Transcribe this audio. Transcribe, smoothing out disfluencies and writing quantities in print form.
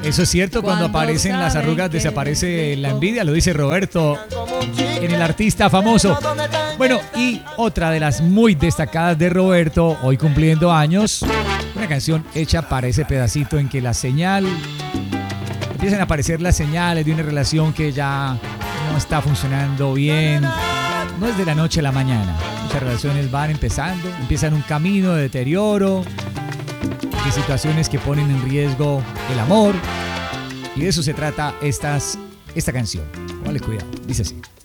Eso es cierto, cuando aparecen las arrugas desaparece la envidia, lo dice Roberto en El Artista Famoso. Bueno, y otra de las muy destacadas de Roberto, hoy cumpliendo años, una canción hecha para ese pedacito en que empiezan a aparecer las señales de una relación que ya no está funcionando bien. No es de la noche a la mañana. Muchas relaciones van empiezan un camino de deterioro, de situaciones que ponen en riesgo el amor. Y de eso se trata esta canción. Vale, cuidado. Dice así.